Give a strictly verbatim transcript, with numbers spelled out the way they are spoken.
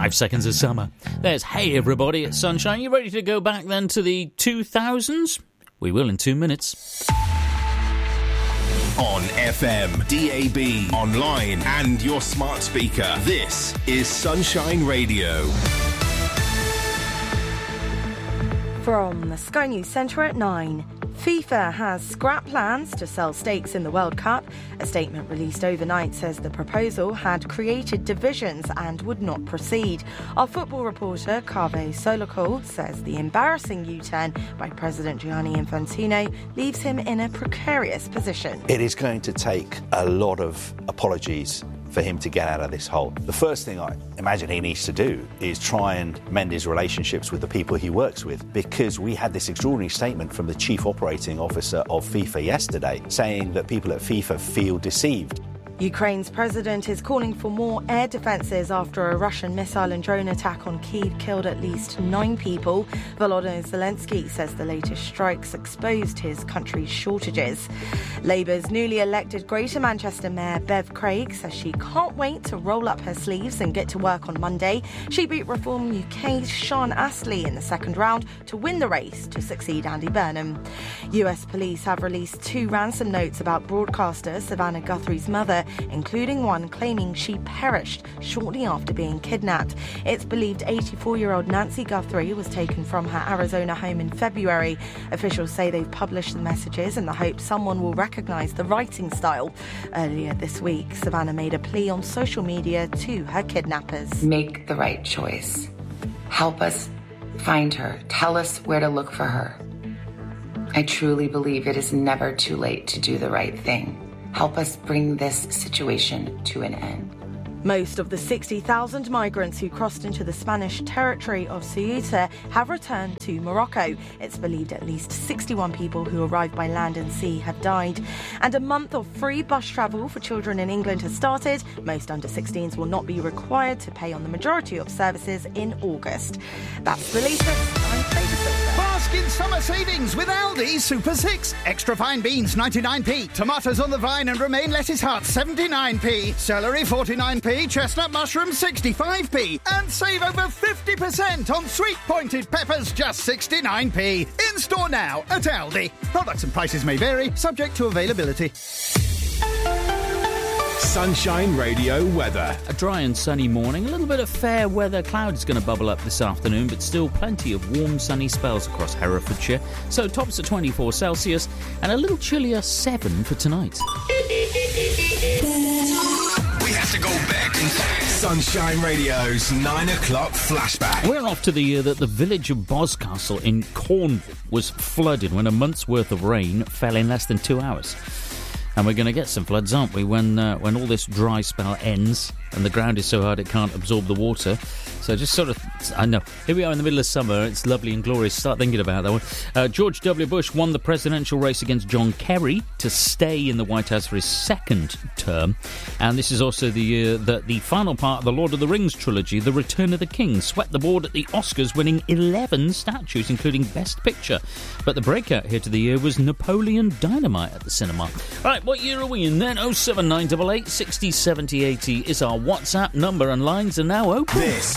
Five seconds of summer. There's Hey Everybody at Sunshine. You ready to go back then to the two thousands? We will in two minutes. On F M, D A B, online and your smart speaker. This is Sunshine Radio. From the Sky News Centre at nine. FIFA has scrapped plans to sell stakes in the World Cup. A statement released overnight says the proposal had created divisions and would not proceed. Our football reporter, Kaveh Solokol, says the embarrassing U-turn by President Gianni Infantino leaves him in a precarious position. It is going to take a lot of apologies for him to get out of this hole. The first thing I imagine he needs to do is try and mend his relationships with the people he works with, because we had this extraordinary statement from the chief operating officer of FIFA yesterday saying that people at FIFA feel deceived. Ukraine's president is calling for more air defences after a Russian missile and drone attack on Kyiv killed at least nine people. Volodymyr Zelensky says the latest strikes exposed his country's shortages. Labour's newly elected Greater Manchester Mayor Bev Craig says she can't wait to roll up her sleeves and get to work on Monday. She beat Reform U K's Sean Astley in the second round to win the race to succeed Andy Burnham. U S police have released two ransom notes about broadcaster Savannah Guthrie's mother, including one claiming she perished shortly after being kidnapped. It's believed eighty-four-year-old Nancy Guthrie was taken from her Arizona home in February. Officials say they've published the messages in the hope someone will recognise the writing style. Earlier this week, Savannah made a plea on social media to her kidnappers. Make the right choice. Help us find her. Tell us where to look for her. I truly believe it is never too late to do the right thing. Help us bring this situation to an end. Most of the sixty thousand migrants who crossed into the Spanish territory of Ceuta have returned to Morocco. It's believed at least sixty-one people who arrived by land and sea have died. And a month of free bus travel for children in England has started. Most under sixteens will not be required to pay on the majority of services in August. That's the latest. I'm Clayton Silver. Bask in summer savings with Aldi Super six. Extra fine beans ninety-nine p. Tomatoes on the vine and romaine lettuce hearts seventy-nine p. Celery forty-nine p. Chestnut mushrooms sixty-five p. And save over fifty percent on sweet pointed peppers just sixty-nine p. In store now at Aldi. Products and prices may vary, subject to availability. Sunshine Radio weather. A dry and sunny morning, a little bit of fair weather. Clouds going to bubble up this afternoon, but still plenty of warm sunny spells across Herefordshire. So tops at twenty-four Celsius and a little chillier seven for tonight. We have to go back in time. Sunshine Radio's nine o'clock flashback. We're off to the year that the village of Boscastle in Cornwall was flooded when a month's worth of rain fell in less than two hours. And we're going to get some floods, aren't we, when uh, when all this dry spell ends and the ground is so hard it can't absorb the water. So just sort of, I know, here we are in the middle of summer, it's lovely and glorious, start thinking about that one. Uh, George W. Bush won the presidential race against John Kerry to stay in the White House for his second term. And this is also the year that the final part of the Lord of the Rings trilogy, The Return of the King, swept the board at the Oscars, winning eleven statues, including Best Picture. But the breakout hit of the year was Napoleon Dynamite at the cinema. Right, what year are we in then? oh seven nine eight eight, six oh seven oh eighty is our WhatsApp number, and lines are now open. This